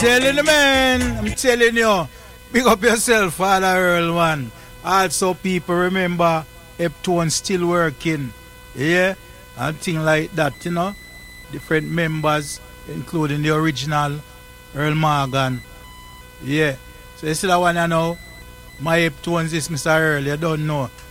telling you, man. I'm telling you. Big up yourself, Father Earl, man. Also, people remember Heptone still working. Yeah? And things like that, you know. Different members, including the original Earl Morgan. Yeah. So you see that one, you know. My Heptones is Mr. Earl, you don't know.